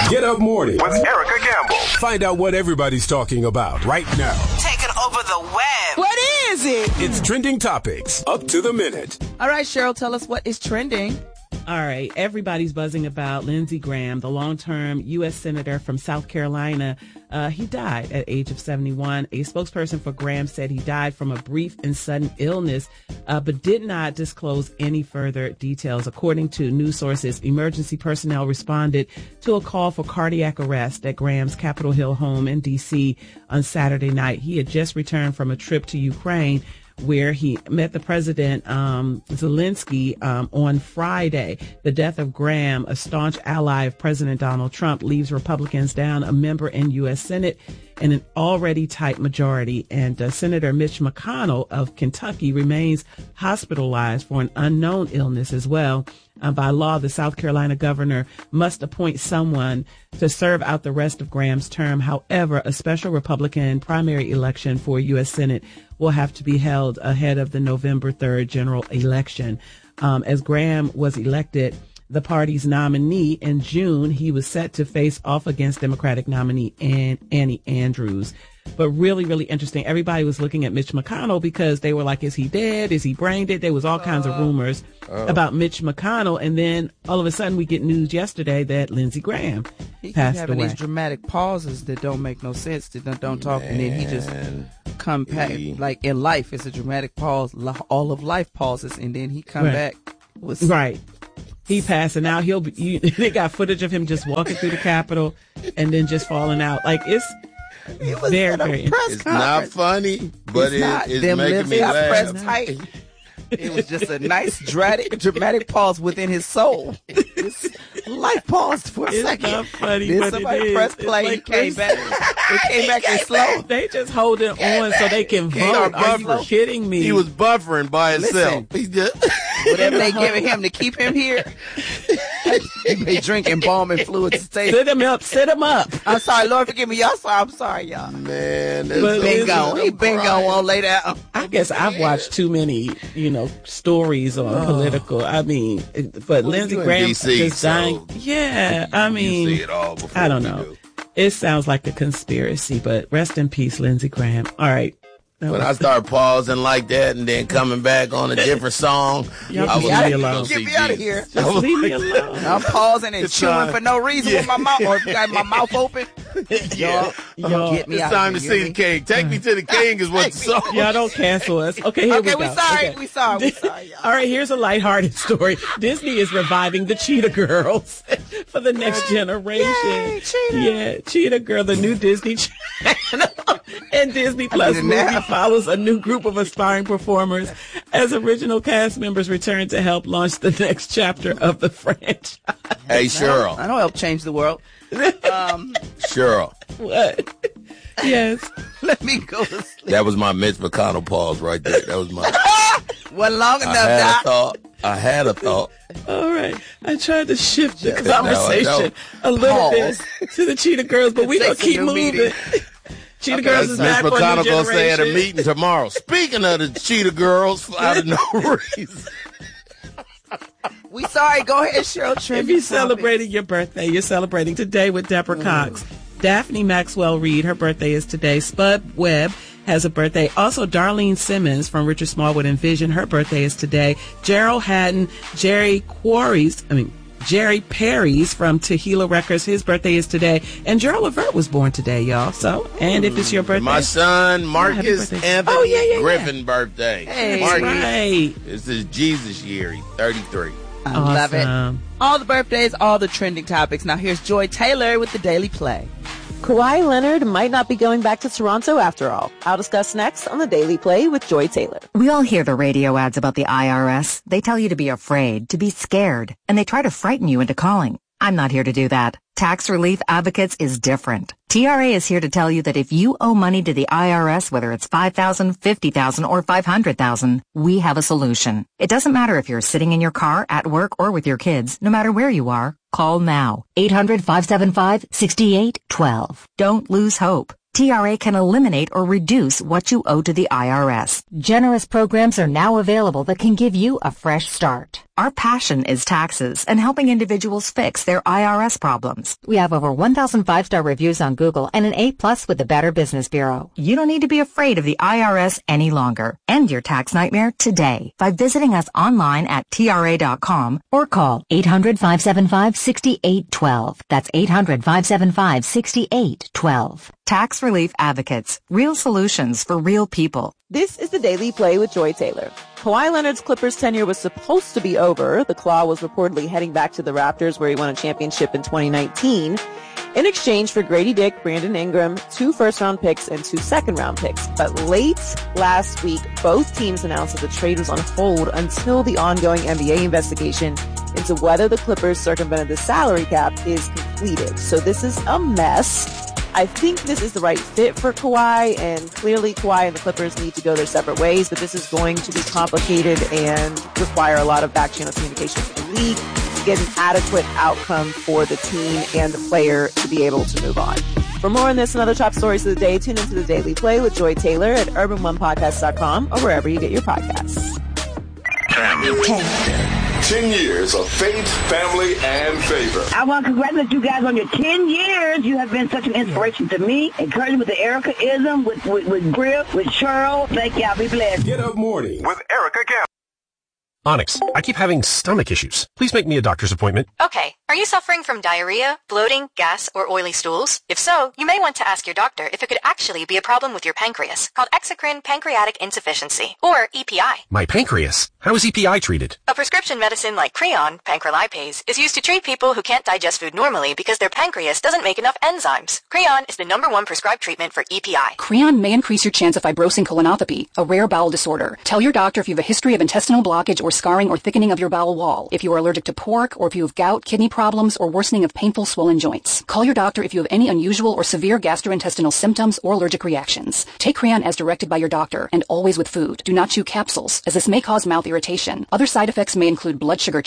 Get Up Morning with Erica Gamble. Find out what everybody's talking about right now. Taking over the web. What is it? It's Trending Topics, up to the minute. All right, Cheryl, tell us what is trending. All right, everybody's buzzing about Lindsey Graham, the long-term U.S. Senator from South Carolina. He died at age of 71. A spokesperson for Graham said he died from a brief and sudden illness, but did not disclose any further details. According to news sources, emergency personnel responded to a call for cardiac arrest at Graham's Capitol Hill home in D.C. on Saturday night. He had just returned from a trip to Ukraine, where he met the president, Zelensky, on Friday. The death of Graham, a staunch ally of President Donald Trump, leaves Republicans down a member in U.S. Senate and an already tight majority. And Senator Mitch McConnell of Kentucky remains hospitalized for an unknown illness as well. By law, the South Carolina governor must appoint someone to serve out the rest of Graham's term. However, a special Republican primary election for U.S. Senate will have to be held ahead of the November 3rd general election. As Graham was elected the party's nominee in June, he was set to face off against Democratic nominee Annie Andrews. But really, really interesting. Everybody was looking at Mitch McConnell because they were like, is he dead? Is he brain dead? There was all kinds of rumors about Mitch McConnell. And then all of a sudden we get news yesterday that Lindsey Graham passed having away. These dramatic pauses that don't make no sense, that don't talk, and then he just come back. Like in life, it's a dramatic pause. All of life pauses, and then he come back. Right. He passed, and now they got footage of him just walking through the Capitol and then just falling out. Like, it's very, very interesting. It's not funny, but it's making me laugh. Pressed tight. It was just a nice dramatic pause within his soul. Life paused for a second. It's not funny, then but somebody it is. pressed play and came back. It came back in slow. They just hold it on so they can vote. Are you kidding me? He was buffering by himself. He just whatever they giving him to keep him here. He be drinking embalming fluids to stay. Sit him up. I'm sorry, Lord, forgive me, y'all. I'm sorry, y'all. Man, He been going lay down. I guess I've watched too many, stories on political. I mean, but Lindsey Graham is dying. Yeah, I mean, you see it all before I don't know. It sounds like a conspiracy, but rest in peace, Lindsey Graham. All right. When I start pausing like that and then coming back on a different song, I was leave me alone. Get me out of here. Just leave me alone. I'm pausing and chewing for no reason with my mouth, or got my mouth open. Y'all, get me it's out time of to here. see the king. Take me to the king is what the song. Y'all don't cancel us. Okay, here we go. We sorry. Okay. We sorry, y'all. All right, here's a lighthearted story. Disney is reviving the Cheetah Girls for the next generation. Yay, Cheetah. Yeah, Cheetah Girl, the new Disney Channel and Disney Plus movie follows a new group of aspiring performers as original cast members return to help launch the next chapter of the franchise. Hey, Cheryl. I don't help change the world. Cheryl. What? Yes. Let me go to sleep. That was my Mitch McConnell pause right there. That was my. Wasn't long enough, Doc. I had a thought. All right. I tried to shift the conversation a little bit to the Cheetah Girls, but we're going to keep moving. Cheetah Girls is back Mitch for a new McConnell going to say at a generation. meeting tomorrow. Speaking of the Cheetah Girls, out of no reason. We sorry. Go ahead, Cheryl. If you're celebrating your birthday, you're celebrating today with Deborah Cox. Daphne Maxwell Reid, her birthday is today. Spud Webb has a birthday. Also, Darlene Simmons from Richard Smallwood and Vision, her birthday is today. Gerald Haddon, Jerry Perry's from Tehillah Records, his birthday is today. And Gerald Levert was born today, y'all. So, and if it's your birthday. My son, Marcus Anthony Griffin birthday. Hey, Marcus. Right. This is Jesus year. He's 33. I love it. All the birthdays, all the trending topics. Now here's Joy Taylor with the Daily Play. Kawhi Leonard might not be going back to Toronto after all. I'll discuss next on the Daily Play with Joy Taylor. We all hear the radio ads about the IRS. They tell you to be afraid, to be scared, and they try to frighten you into calling. I'm not here to do that. Tax Relief Advocates is different. TRA is here to tell you that if you owe money to the IRS, whether it's $5,000, $50,000, or $500,000, we have a solution. It doesn't matter if you're sitting in your car, at work, or with your kids. No matter where you are, call now. 800-575-6812. Don't lose hope. TRA can eliminate or reduce what you owe to the IRS. Generous programs are now available that can give you a fresh start. Our passion is taxes and helping individuals fix their IRS problems. We have over 1,000 5-star reviews on Google and an A+ with the Better Business Bureau. You don't need to be afraid of the IRS any longer. End your tax nightmare today by visiting us online at TRA.com or call 800-575-6812. That's 800-575-6812. Tax Relief Advocates. Real solutions for real people. This is the Daily Play with Joy Taylor. Kawhi Leonard's Clippers tenure was supposed to be over. The Claw was reportedly heading back to the Raptors, where he won a championship in 2019, in exchange for Grady Dick, Brandon Ingram, 2 first-round picks, and 2 second-round picks. But late last week, both teams announced that the trade was on hold until the ongoing NBA investigation into whether the Clippers circumvented the salary cap is completed. So this is a mess. I think this is the right fit for Kawhi, and clearly Kawhi and the Clippers need to go their separate ways, but this is going to be complicated and require a lot of back-channel communication from the league to get an adequate outcome for the team and the player to be able to move on. For more on this and other top stories of the day, tune into the Daily Play with Joy Taylor at urban1podcast.com or wherever you get your podcasts. 10 years of faith, family, and favor. I want to congratulate you guys on your 10 years. You have been such an inspiration to me. Encouraging with the Erica-ism, with Griff, with Cheryl. Thank y'all. Be blessed. Get Up Morning with Erica Gamble. Onyx, I keep having stomach issues. Please make me a doctor's appointment. Okay. Are you suffering from diarrhea, bloating, gas, or oily stools? If so, you may want to ask your doctor if it could actually be a problem with your pancreas, called exocrine pancreatic insufficiency, or EPI. My pancreas? How is EPI treated? A prescription medicine like Creon, pancrelipase, is used to treat people who can't digest food normally because their pancreas doesn't make enough enzymes. Creon is the #1 prescribed treatment for EPI. Creon may increase your chance of fibrosing colonopathy, a rare bowel disorder. Tell your doctor if you have a history of intestinal blockage or scarring or thickening of your bowel wall, if you are allergic to pork, or if you have gout, kidney problems, or worsening of painful swollen joints. Call your doctor if you have any unusual or severe gastrointestinal symptoms or allergic reactions. Take Creon as directed by your doctor, and always with food. Do not chew capsules, as this may cause mouth irritation. Other side effects may include blood sugar